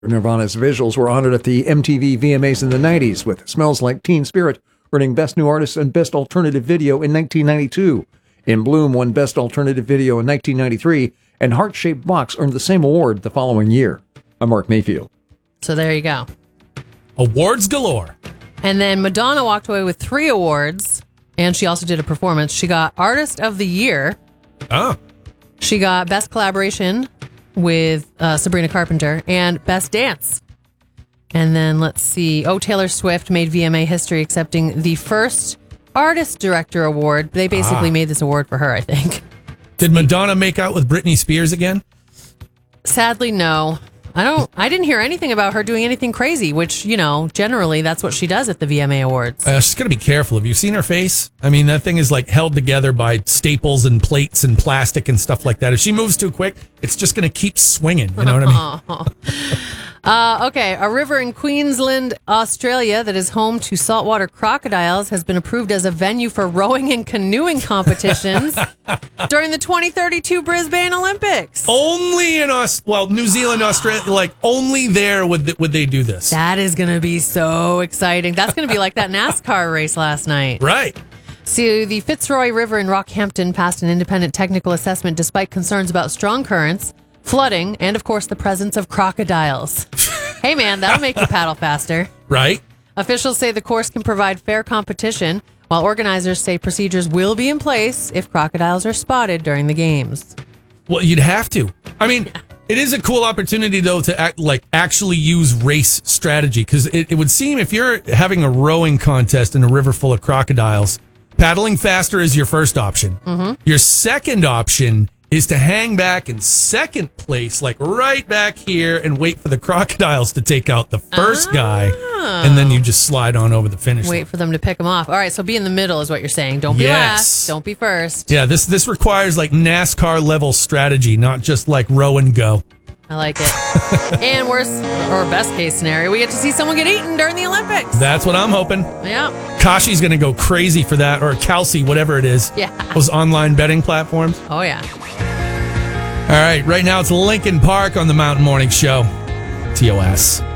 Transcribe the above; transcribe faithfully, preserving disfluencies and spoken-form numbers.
Nirvana's visuals were honored at the M T V V M As in the nineties, with Smells Like Teen Spirit earning Best New Artist and Best Alternative Video in nineteen ninety-two. In Bloom won Best Alternative Video in nineteen ninety-three, and Heart Shaped Box earned the same award the following year. I'm Mark Mayfield. So there you go. Awards galore. And then Madonna walked away with three awards, and she also did a performance. She got Artist of the Year. Oh. She got Best Collaboration with uh, Sabrina Carpenter and Best Dance. And then let's see. Oh, Taylor Swift made V M A history accepting the first Artist Director Award. They basically ah. made this award for her, I think. Did Madonna make out with Britney Spears again? Sadly, no. I don't. I didn't hear anything about her doing anything crazy, which, you know, generally that's what she does at the V M A Awards. Uh, she's got to be careful. Have you seen her face? I mean, that thing is like held together by staples and plates and plastic and stuff like that. If she moves too quick, it's just going to keep swinging. You know what I mean? Uh, okay, a river in Queensland, Australia that is home to saltwater crocodiles has been approved as a venue for rowing and canoeing competitions during the twenty thirty-two Brisbane Olympics. Only in Aus- well, New Zealand, Australia, like only there would th- would they do this. That is going to be so exciting. That's going to be like that NASCAR race last night. Right. So the Fitzroy River in Rockhampton passed an independent technical assessment despite concerns about strong currents, flooding, and, of course, the presence of crocodiles. Hey, man, that'll make you paddle faster. Right. Officials say the course can provide fair competition, while organizers say procedures will be in place if crocodiles are spotted during the games. Well, you'd have to. I mean, it is a cool opportunity, though, to act, like actually use race strategy, because it, it would seem if you're having a rowing contest in a river full of crocodiles, paddling faster is your first option. Mm-hmm. Your second option is to hang back in second place, like right back here, and wait for the crocodiles to take out the first oh. guy, and then you just slide on over the finish Wait line. for them to pick them off. All right, so be in the middle is what you're saying. Don't be yes. last. Don't be first. Yeah, this this requires like NASCAR level strategy, not just like row and go. I like it. And worst or best case scenario, we get to see someone get eaten during the Olympics. That's what I'm hoping. Yeah. Kashi's going to go crazy for that, or Kelsey, whatever it is. Yeah. Those online betting platforms. Oh, yeah. All right, right now it's Linkin Park on the Mountain Morning Show. T O S.